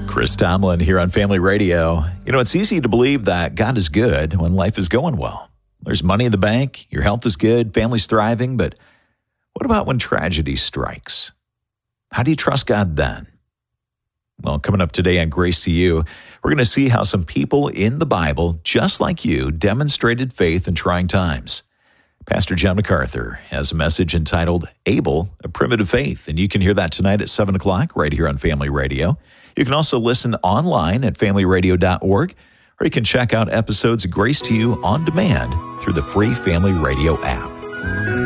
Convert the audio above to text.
Chris Tomlin here on Family Radio. You know, it's easy to believe that God is good when life is going well. There's money in the bank, your health is good, family's thriving, but what about when tragedy strikes? How do you trust God then? Well, coming up today on Grace to You, we're going to see how some people in the Bible, just like you, demonstrated faith in trying times. Pastor John MacArthur has a message entitled Abel, a Primitive Faith, and you can hear that tonight at 7 o'clock right here on Family Radio. You can also listen online at familyradio.org, or you can check out episodes of Grace to You on demand through the free Family Radio app.